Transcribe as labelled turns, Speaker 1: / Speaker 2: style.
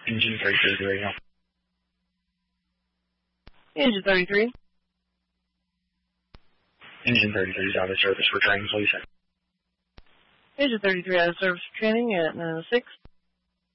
Speaker 1: Engine 33 radio.
Speaker 2: Engine 33.
Speaker 1: Engine 33 is out of service for training, please.
Speaker 2: Engine 33 out of service for training at 6.